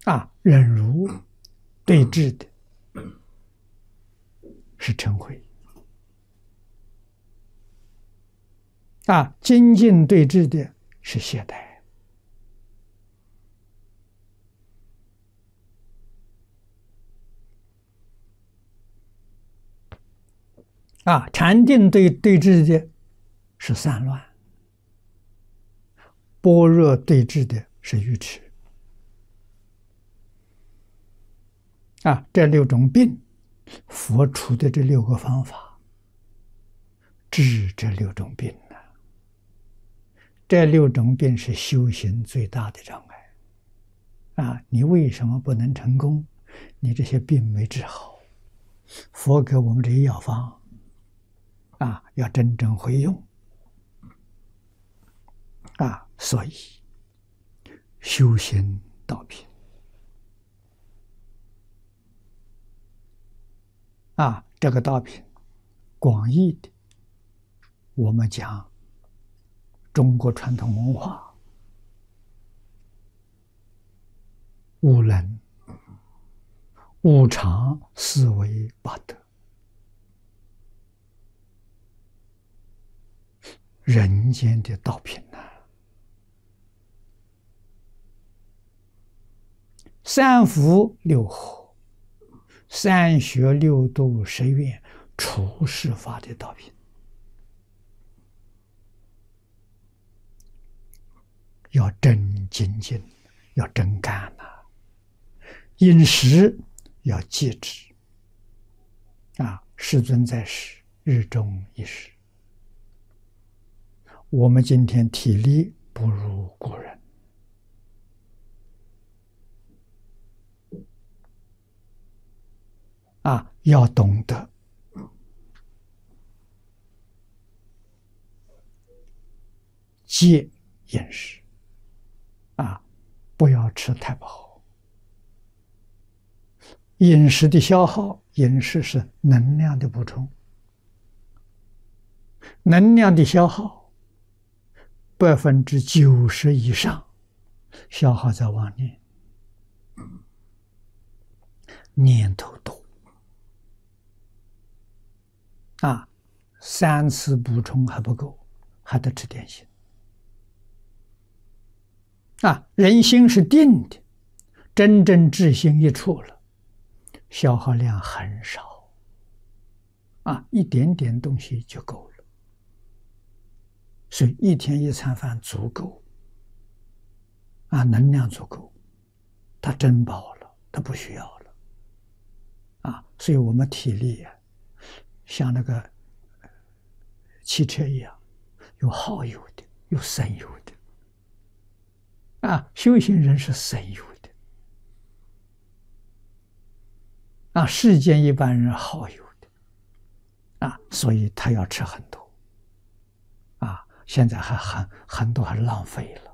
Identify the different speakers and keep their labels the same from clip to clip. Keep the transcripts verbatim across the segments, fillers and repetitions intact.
Speaker 1: 啊，忍辱对治的是嗔恚，啊，精进对治的是懈怠。啊，禅定对对治的是散乱，般若对治的是愚痴。啊，这六种病，佛出的这六个方法，治这六种病呢。这六种病是修行最大的障碍。啊，你为什么不能成功？你这些病没治好，佛给我们这些药方。啊，要真正会用啊，所以修行道品啊，这个道品广义的，我们讲中国传统文化，五伦、五常、四维、八德。人间的道品呐、啊，三福六和，三学六度十愿，处世法的道品，要真精进，要真干呐、啊。饮食要节制啊，世尊在世，日中一时。我们今天体力不如古人，啊，要懂得节饮食，啊，不要吃太饱。饮食的消耗，饮食是能量的补充，能量的消耗。百分之九十以上消耗在妄念，念头多啊，三次补充还不够，还得吃点心啊。人心是定的，真正至心一处了，消耗量很少啊，一点点东西就够了。所以一天一餐饭足够啊，能量足够，他真饱了，他不需要了啊。所以我们体力啊，像那个汽车一样，有耗油的，有省油的啊。修行人是省油的啊，世间一般人耗油的啊，所以他要吃很多啊。现在还很很多还浪费了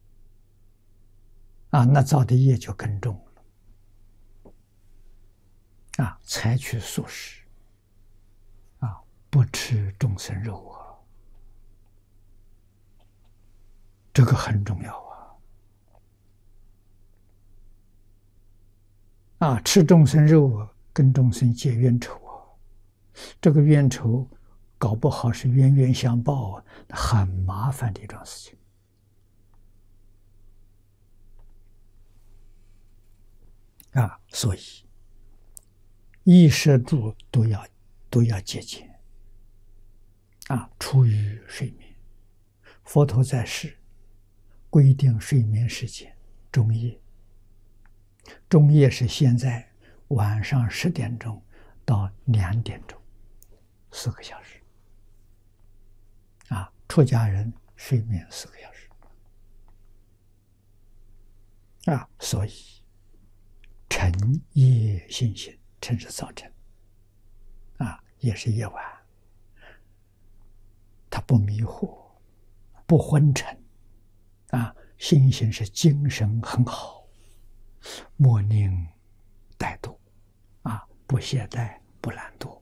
Speaker 1: 啊，那造的业就更重了啊。采取素食啊，不吃众生肉啊，这个很重要啊。啊，吃众生肉啊，跟众生结冤仇啊，这个冤仇搞不好是冤冤相报啊，很麻烦的一桩事情啊。所以衣食住都要都要节俭啊，出于睡眠。佛陀在世规定睡眠时间中夜，中夜是现在晚上十点钟到两点钟，四个小时啊。出家人睡眠四个小时啊。所以晨夜心行，晨是早晨啊，夜是夜晚，它不迷惑，不昏沉啊。心行是精神很好，莫宁怠惰啊，不懈怠，不懒惰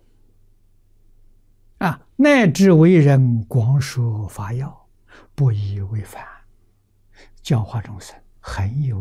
Speaker 1: 啊，乃至为人广说法要，不以为烦，教化众生很有